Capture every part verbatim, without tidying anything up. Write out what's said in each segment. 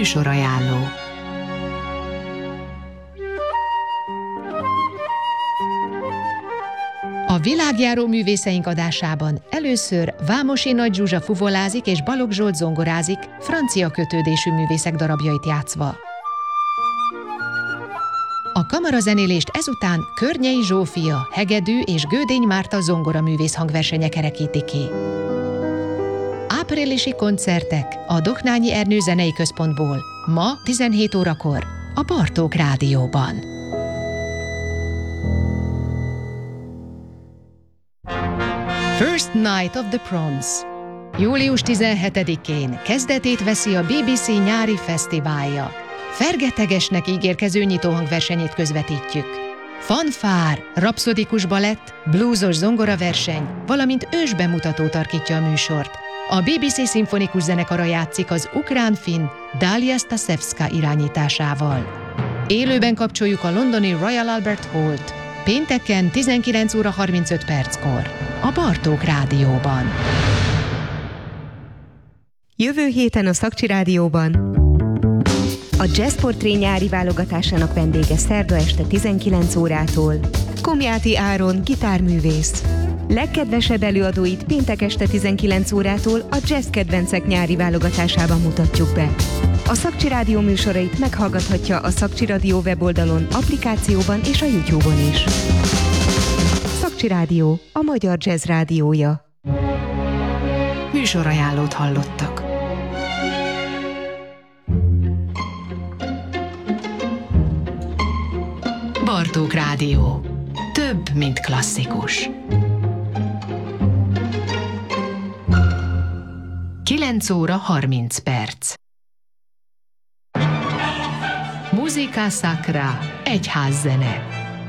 Műsorajánló. A világjáró művészeink adásában először Vámosi Nagy Zsuzsa fuvolázik és Balogh Zsolt zongorázik, francia kötődésű művészek darabjait játszva. A kamarazenélést ezután Környei Zsófia, Hegedű és Gődény Márta zongoraművész hangversenye kerekíti ki. Áprilisi koncertek a Doknányi Ernő Zenei Központból ma tizenhét órakor a Bartók Rádióban. First Night of the Proms. július tizenhetedikén kezdetét veszi a bé bé cé nyári fesztiválja. Fergetegesnek ígérkező nyitóhangversenyét közvetítjük. Fanfár, rapszodikus balett, bluesos zongoraverseny, valamint ősbemutató tarkítja a műsort. A bé bé cé szimfonikus zenekara játszik az ukrán-finn Dalia Stasevska irányításával. Élőben kapcsoljuk a londoni Royal Albert Hall-t. Pénteken tizenkilenc óra harmincöt perckor a Bartók Rádióban. Jövő héten a Szakcsi Rádióban a Jazz Portré nyári válogatásának vendége szerda este tizenkilenc órától Komjáti Áron gitárművész. Legkedvesebb előadóit péntek este tizenkilenc órától a Jazz Kedvencek nyári válogatásában mutatjuk be. A Szakcsi Rádió műsorait meghallgathatja a Szakcsi Rádió weboldalon, applikációban és a YouTube-on is. Szakcsi Rádió, a magyar jazz rádiója. Műsorajánlót hallottak. Bartók Rádió. Több, mint klasszikus. kilenc óra harminc perc. Musica Sacra, egyházzene.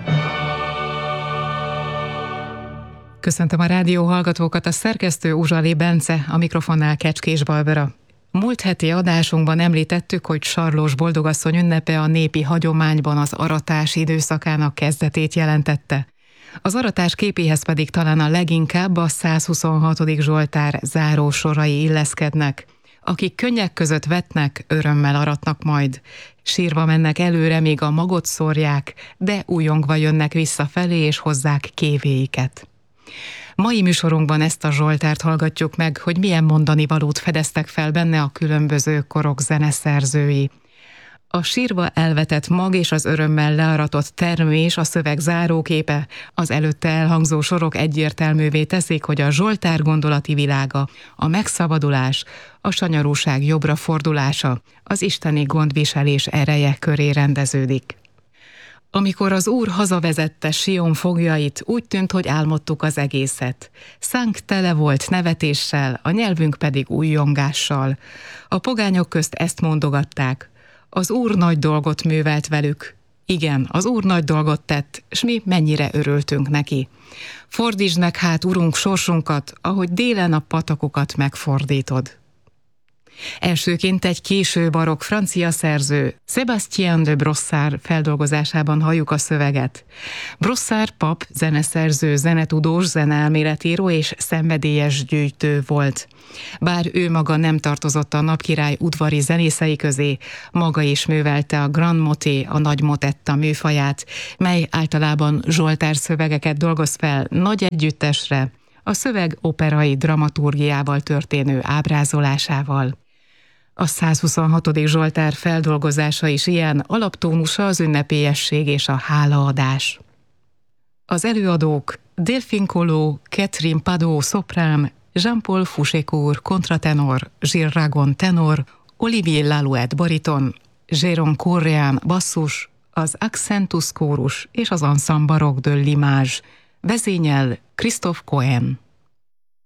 Köszöntöm a rádió hallgatókat, a szerkesztő Uzsali Bence, a mikrofonnál Kecskés Barbara. Múlt heti adásunkban említettük, hogy Sarlós Boldogasszony ünnepe a népi hagyományban az aratás időszakának kezdetét jelentette. Az aratás képéhez pedig talán a leginkább a százhuszonhatodik Zsoltár záró sorai illeszkednek. Akik könnyek között vetnek, örömmel aratnak majd. Sírva mennek előre, míg a magot szórják, de újongva jönnek visszafelé és hozzák kévéiket. Mai műsorunkban ezt a Zsoltárt hallgatjuk meg, hogy milyen mondani valót fedeztek fel benne a különböző korok zeneszerzői. A sírva elvetett mag és az örömmel learatott termés, a szöveg záróképe, az előtte elhangzó sorok egyértelművé teszik, hogy a Zsoltár gondolati világa, a megszabadulás, a sanyarúság jobbra fordulása, az isteni gondviselés ereje köré rendeződik. Amikor az Úr hazavezette Sion foglyait, úgy tűnt, hogy álmodtuk az egészet. Szánk tele volt nevetéssel, a nyelvünk pedig újjongással. A pogányok közt ezt mondogatták: az Úr nagy dolgot művelt velük. Igen, az Úr nagy dolgot tett, s mi mennyire örültünk neki. Fordítsd meg hát, Urunk, sorsunkat, ahogy délen a patakokat megfordítod. Elsőként egy késő barokk francia szerző, Sébastien de Brossard feldolgozásában halljuk a szöveget. Brossard pap, zeneszerző, zenetudós, zeneelméletíró és szenvedélyes gyűjtő volt. Bár ő maga nem tartozott a napkirály udvari zenészei közé, maga is művelte a grand motet, a nagy motetta műfaját, mely általában zsoltár szövegeket dolgoz fel nagy együttesre, a szöveg operai dramaturgiával történő ábrázolásával. A százhuszonhatodik Zsoltár feldolgozása is ilyen, alaptónusa az ünnepélyesség és a hálaadás. Az előadók Delphine Collot, Catherine Padot szoprán, Jean-Paul Fouchécourt kontratenor, Gilles Ragon tenor, Olivier Lalouette bariton, Jérôme Correan basszus, az Accentus kórus és az Ensemble Baroque de l'Image. Vezényel Christophe Cohen.